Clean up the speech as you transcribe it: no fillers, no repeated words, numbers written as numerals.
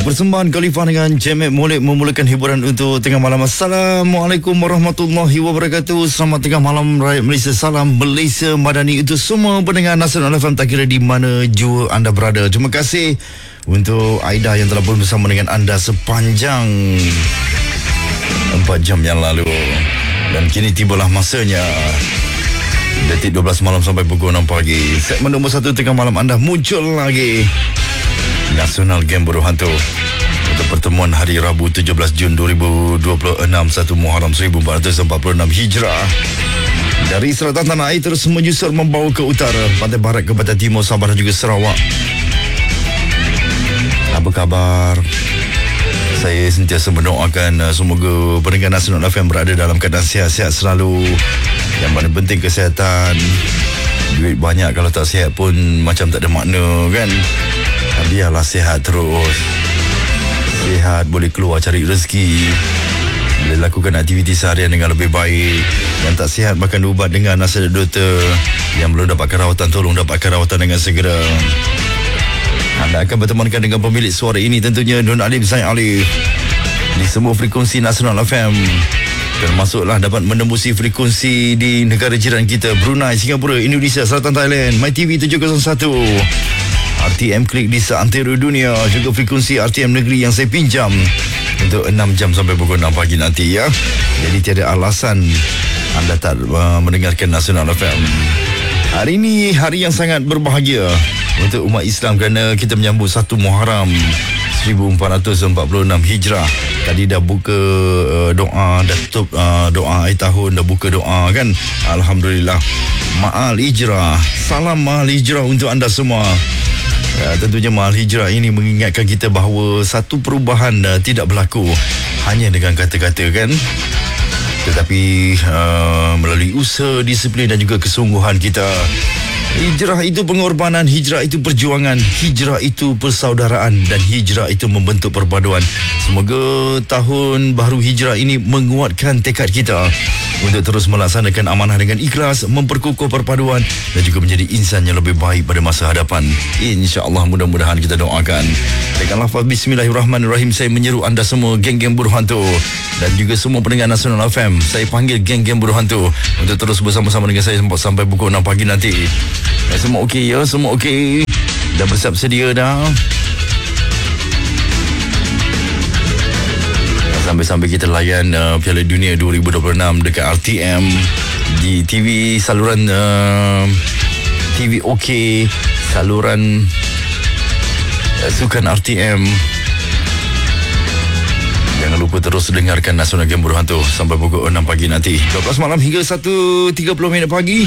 Persembahan Khalifah dengan Jamek Molek memulakan hiburan untuk tengah malam. Assalamualaikum warahmatullahi wabarakatuh. Selamat tengah malam rakyat Malaysia. Salam Malaysia Madani untuk semua pendengar Nasional FM, tak kira di mana jua anda berada. Terima kasih untuk Aida yang telah bersama dengan anda sepanjang 4 jam yang lalu. Dan kini tibalah masanya, detik 12 malam sampai pukul 6 pagi. Segmen nombor 1 tengah malam anda muncul lagi. Nasional Game Buruh Hantu untuk pertemuan hari Rabu 17 Jun 2026 1 Muharram 1446 Hijrah. Dari selatan tanah air terus menyusur membawa ke utara, pantai barat ke pantai timur, Sabah dan juga Sarawak. Apa khabar? Saya sentiasa mendoakan semoga pendengar Nasional FM berada dalam keadaan sihat-sihat selalu. Yang paling penting kesihatan. Duit banyak kalau tak sihat pun macam tak ada makna kan. Biarlah sihat terus. Sihat boleh keluar cari rezeki, boleh lakukan aktiviti seharian dengan lebih baik. Yang tak sihat makan ubat dengan nasihat doktor. Yang belum dapatkan rawatan, tolong dapatkan rawatan dengan segera. Anda akan bertemankan dengan pemilik suara ini, tentunya Don Alif Zain Alif, di semua frekuensi Nasional FM. Termasuklah dapat menembusi frekuensi di negara jiran kita, Brunei, Singapura, Indonesia, Selatan Thailand, MyTV 701, RTM Klik di seantero dunia, juga frekuensi RTM Negeri yang saya pinjam untuk 6 jam sampai pukul 6 pagi nanti ya. Jadi tiada alasan anda tak mendengarkan Nasional FM. Hari ini hari yang sangat berbahagia untuk umat Islam kerana kita menyambut 1 Muharram 1446 Hijrah. Tadi dah buka doa, dah tutup doa akhir tahun, dah buka doa kan. Alhamdulillah. Ma'al Hijrah. Salam Ma'al Hijrah untuk anda semua. Tentunya Ma'al Hijrah ini mengingatkan kita bahawa satu perubahan tidak berlaku hanya dengan kata-kata kan, tetapi melalui usaha, disiplin dan juga kesungguhan kita. Hijrah itu pengorbanan, hijrah itu perjuangan, hijrah itu persaudaraan dan hijrah itu membentuk perpaduan. Semoga tahun baru hijrah ini menguatkan tekad kita untuk terus melaksanakan amanah dengan ikhlas, memperkukuh perpaduan dan juga menjadi insan yang lebih baik pada masa hadapan. InsyaAllah, mudah-mudahan kita doakan. Dengan lafaz Bismillahirrahmanirrahim, saya menyeru anda semua geng-geng buruh hantu dan juga semua pendengar Nasional FM, saya panggil geng-geng buruh hantu untuk terus bersama-sama dengan saya sampai pukul 6 pagi nanti. Semua okey ya? Semua okey? Dah bersiap sedia dah? Sampai-sampai kita layan Piala Dunia 2026 dekat RTM di TV saluran TV OK, saluran sukan RTM. Jangan lupa terus dengarkan Nasional Game Buruh Hantu sampai pukul 6 pagi nanti. 12 malam hingga 1.30 pagi.